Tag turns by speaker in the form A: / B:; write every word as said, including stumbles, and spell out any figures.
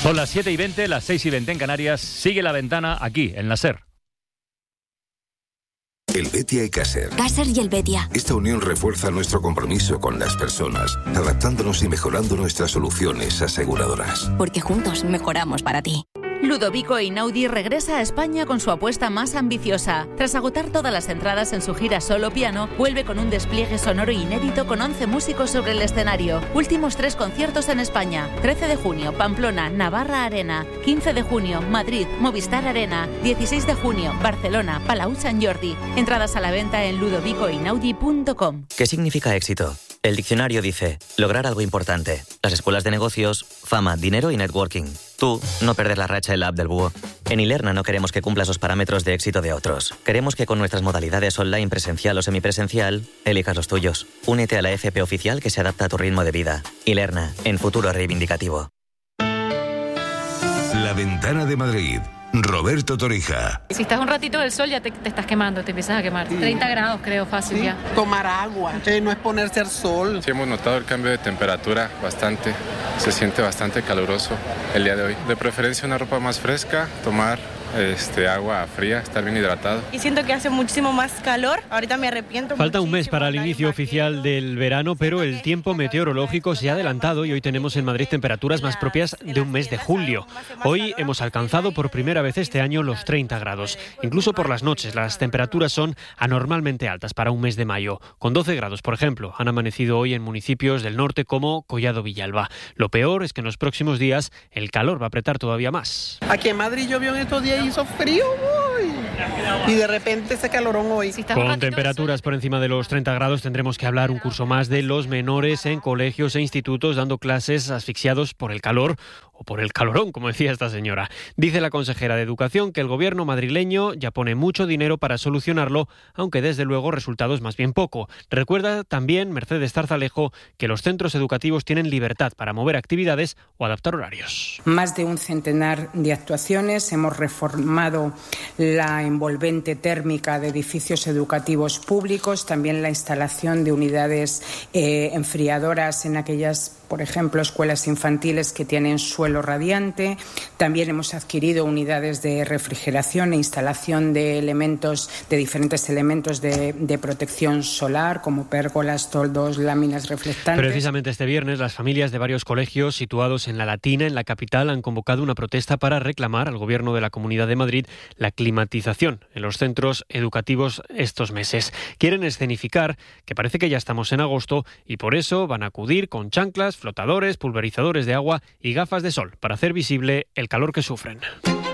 A: Son las siete y veinte, las seis y veinte en Canarias. Sigue La Ventana aquí, en la SER.
B: Helvetia y Caser.
C: Caser y Helvetia.
B: Esta unión refuerza nuestro compromiso con las personas, adaptándonos y mejorando nuestras soluciones aseguradoras.
C: Porque juntos mejoramos para ti.
D: Ludovico Einaudi regresa a España con su apuesta más ambiciosa. Tras agotar todas las entradas en su gira solo piano, vuelve con un despliegue sonoro inédito con once músicos sobre el escenario. Últimos tres conciertos en España. trece de junio, Pamplona, Navarra Arena. quince de junio, Madrid, Movistar Arena. dieciséis de junio, Barcelona, Palau Sant Jordi. Entradas a la venta en ludovico einaudi punto com.
E: ¿Qué significa éxito? El diccionario dice, lograr algo importante. Las escuelas de negocios, fama, dinero y networking. Tú, no perder la racha en la app del búho. En Ilerna no queremos que cumplas los parámetros de éxito de otros. Queremos que con nuestras modalidades online, presencial o semipresencial, elijas los tuyos. Únete a la F P oficial que se adapta a tu ritmo de vida. Ilerna, en futuro reivindicativo.
B: La Ventana de Madrid. Roberto Torija.
F: Si estás un ratito del sol ya te, te estás quemando, te empiezas a quemar. Sí. treinta grados creo, fácil sí. ya.
G: Tomar agua, eh, no es ponerse al sol.
H: Sí, hemos notado el cambio de temperatura bastante. Se siente bastante caluroso el día de hoy. De preferencia una ropa más fresca, tomar este, agua fría, estar bien hidratado.
I: Y siento que hace muchísimo más calor. Ahorita me arrepiento.
J: Falta un mes para el inicio oficial del verano, pero el tiempo meteorológico se ha adelantado y hoy tenemos en Madrid temperaturas más propias de un mes de julio. Hoy hemos alcanzado por primera vez este año los treinta grados. Incluso por las noches las temperaturas son anormalmente altas para un mes de mayo. Con doce grados, por ejemplo, han amanecido hoy en municipios del norte como Collado Villalba. Lo peor es que en los próximos días el calor va a apretar todavía más.
G: Aquí en Madrid llovió en estos días y hizo frío hoy. Y de repente ese calorón hoy.
J: Con temperaturas por encima de los treinta grados tendremos que hablar un curso más de los menores en colegios e institutos dando clases asfixiados por el calor o por el calorón, como decía esta señora. Dice la consejera de Educación que el gobierno madrileño ya pone mucho dinero para solucionarlo, aunque desde luego resultados más bien poco. Recuerda también Mercedes Zarzalejo que los centros educativos tienen libertad para mover actividades o adaptar horarios.
K: Más de un centenar de actuaciones. Hemos reformado la envolvente térmica de edificios educativos públicos, también la instalación de unidades eh, enfriadoras en aquellas, por ejemplo, escuelas infantiles que tienen suelo radiante. También hemos adquirido unidades de refrigeración e instalación de elementos, de diferentes elementos de, de protección solar, como pérgolas, toldos, láminas reflectantes.
J: Precisamente este viernes, las familias de varios colegios situados en La Latina, en la capital, han convocado una protesta para reclamar al Gobierno de la Comunidad de Madrid la climatización en los centros educativos estos meses. Quieren escenificar que parece que ya estamos en agosto y por eso van a acudir con chanclas, flotadores, pulverizadores de agua y gafas de sol para hacer visible el calor que sufren.